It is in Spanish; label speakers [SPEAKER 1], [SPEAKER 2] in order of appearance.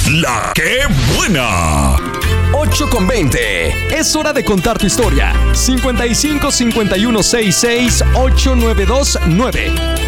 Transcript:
[SPEAKER 1] La que buena.
[SPEAKER 2] 8:20. Es hora de contar tu historia. 55 51 66 8929.